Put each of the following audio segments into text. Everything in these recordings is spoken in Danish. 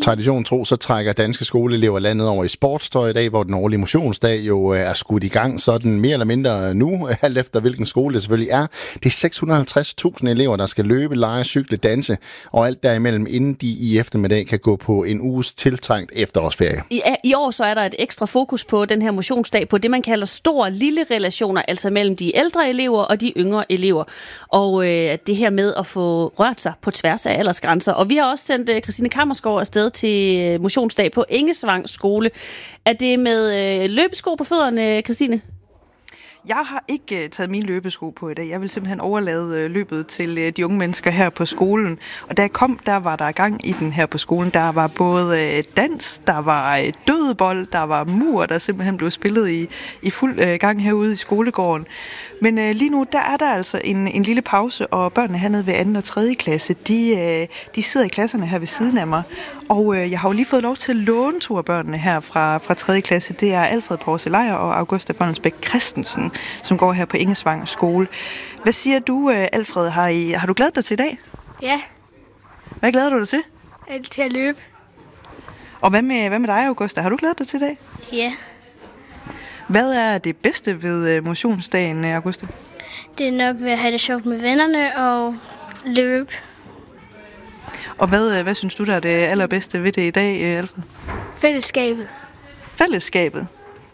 Tradition tro, så trækker danske skoleelever landet over i sportstøj i dag, hvor den årlige motionsdag jo er skudt i gang, sådan mere eller mindre nu, alt efter hvilken skole det selvfølgelig er. Det er 650.000 elever, der skal løbe, lege, cykle, danse, og alt derimellem, inden de i eftermiddag kan gå på en uges tiltrængt efterårsferie. I år så er der et ekstra fokus på den her motionsdag, på det man kalder stor-lille relationer, altså mellem de ældre elever og de yngre elever. Og det her med at få rørt sig på tværs af aldersgrænser. Og vi har også sendt Christine Kammersgaard afsted til motionsdag på Engesvang skole. Er det med løbesko på fødderne, Christine? Jeg har ikke taget mine løbesko på i dag. Jeg vil simpelthen overlade løbet til de unge mennesker her på skolen. Og da jeg kom, der var der gang i den her på skolen. Der var både dans, der var dødebold, der var mur, der simpelthen blev spillet i fuld gang herude i skolegården. Men lige nu, der er der altså en lille pause, og børnene hernede ved 2. og 3. klasse, de sidder i klasserne her ved siden af mig. Og jeg har jo lige fået lov til at låne to af børnene her fra 3. klasse. Det er Alfred Porselejr og Augusta Fondensbæk Christensen, som går her på Engesvang skole. Hvad siger du, Alfred? Har du glædet dig til i dag? Ja. Hvad glæder du dig til? Til at løbe. Og hvad med dig, Augusta? Har du glædet dig til i dag? Ja. Hvad er det bedste ved motionsdagen, Augusta? Det er nok ved at have det sjovt med vennerne og løbe. Og hvad synes du, der er det allerbedste ved det i dag, Alfred? Fællesskabet. Fællesskabet?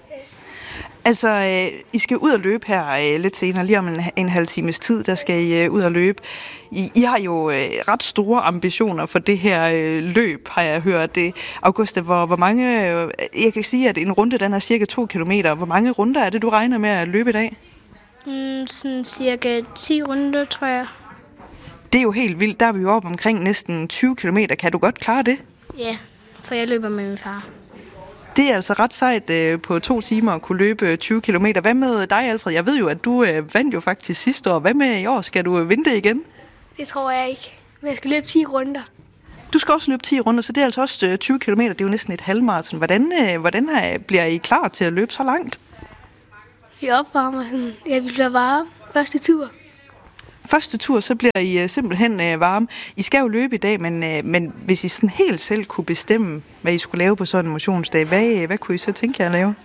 Altså, I skal ud og løbe her lidt senere, lige om en halv times tid, der skal I ud og løbe. I har jo ret store ambitioner for det her løb, har jeg hørt. Augusta, hvor mange, jeg kan sige, at en runde, den er cirka 2 kilometer. Hvor mange runder er det, du regner med at løbe i dag? Sådan cirka 10 runder, tror jeg. Det er jo helt vildt. Der er vi jo oppe omkring næsten 20 kilometer. Kan du godt klare det? Ja, for jeg løber med min far. Det er altså ret sejt på 2 timer at kunne løbe 20 kilometer. Hvad med dig, Alfred? Jeg ved jo, at du vandt jo faktisk sidste år. Hvad med i år? Skal du vinde det igen? Det tror jeg ikke. Men jeg skal løbe 10 runder. Du skal også løbe 10 runder, så det er altså også 20 kilometer. Det er jo næsten et halvmaraton. Hvordan bliver I klar til at løbe så langt? Vi opvarmer sådan. Ja, vi bliver varme. Første tur. Første tur, så bliver I simpelthen varme. I skal jo løbe i dag, men hvis I sådan helt selv kunne bestemme, hvad I skulle lave på sådan en motionsdag, hvad kunne I så tænke jer at lave?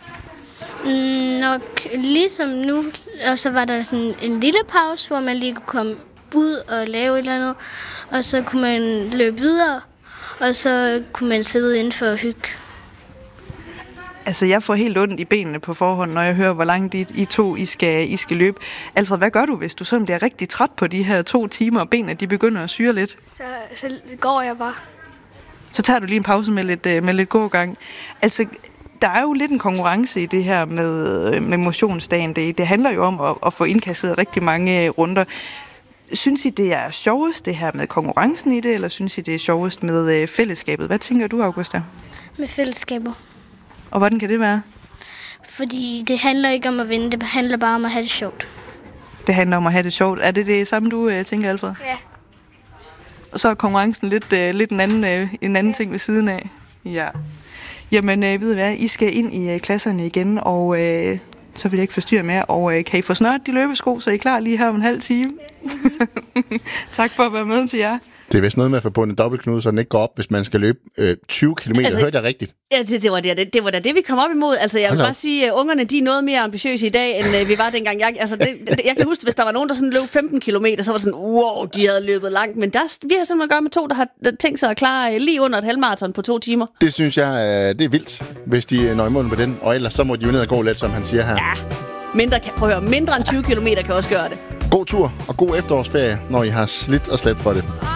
Nok ligesom nu, og så var der sådan en lille pause, hvor man lige kunne komme ud og lave et eller andet, og så kunne man løbe videre, og så kunne man sidde inden for og hygge. Altså, jeg får helt ondt i benene på forhånd, når jeg hører, hvor langt I to skal løbe. Alfred, hvad gør du, hvis du sådan bliver rigtig træt på de her 2 timer, og benene de begynder at syre lidt? Så går jeg bare. Så tager du lige en pause med lidt gågang. Altså, der er jo lidt en konkurrence i det her med motionsdagen. Det handler jo om at få indkastet rigtig mange runder. Synes I, det er sjovest, det her med konkurrencen i det, eller synes I, det er sjovest med fællesskabet? Hvad tænker du, Augusta? Med fællesskaber. Og hvordan kan det være? Fordi det handler ikke om at vinde, det handler bare om at have det sjovt. Det handler om at have det sjovt. Er det det samme, du tænker, Alfred? Ja. Og så er konkurrencen lidt en anden ting ved siden af. Ja. Jamen, ved I hvad? I skal ind i klasserne igen, og så vil jeg ikke forstyrre mere. Og kan I få snørt de løbesko, så I er klar lige her om en halv time? Tak for at være med til jer. Det er vist noget med at få på en dobbeltknude, så den ikke går op, hvis man skal løbe 20 km. Altså, hørte jeg rigtigt? Ja, det var da det, vi kom op imod. Altså, jeg vil bare sige, at ungerne de er noget mere ambitiøse i dag, end vi var dengang. Jeg kan huske, hvis der var nogen, der sådan løb 15 kilometer, så var det sådan, wow, de havde løbet langt. Men vi har simpelthen at gøre med 2, der har tænkt sig at klare lige under et halvmaraton på 2 timer. Det synes jeg, det er vildt, hvis de når i munden på den. Og ellers så må de jo ned og gå lidt, som han siger her. Ja, mindre end 20 kilometer kan også gøre det. God tur og god efterårsferie, når I har slidt og slæbt for det.